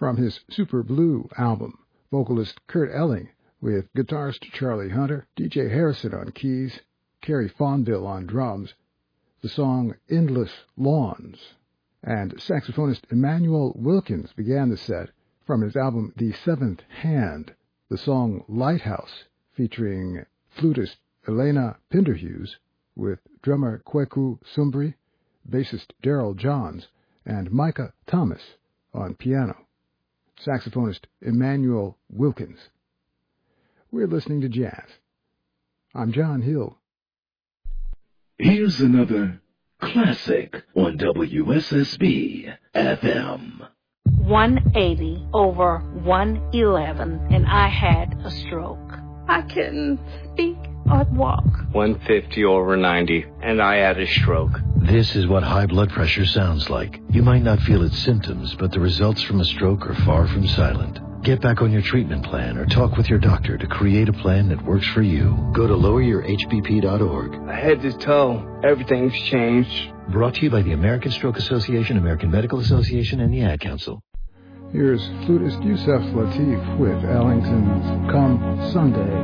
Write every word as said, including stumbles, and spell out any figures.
From his Super Blue album, vocalist Kurt Elling with guitarist Charlie Hunter, D J Harrison on keys, Kerry Fonville on drums, the song Endless Lawns. And saxophonist Emmanuel Wilkins began the set from his album The Seventh Hand, the song Lighthouse, featuring flutist Elena Pinderhughes with drummer Kweku Sumbri, bassist Daryl Johns, and Micah Thomas on piano. Saxophonist Emmanuel Wilkins. We're listening to jazz. I'm John Hill. Here's another classic on W S S B F M. one eighty over one eleven, and I had a stroke. I couldn't speak or walk. one fifty over ninety, and I had a stroke. This is what high blood pressure sounds like. You might not feel its symptoms, but the results from a stroke are far from silent. Get back on your treatment plan or talk with your doctor to create a plan that works for you. Go to lower your h b p dot org. Head to toe, everything's changed. Brought to you by the American Stroke Association, American Medical Association, and the Ad Council. Here's flutist Yusef Lateef with Ellington's Come Sunday.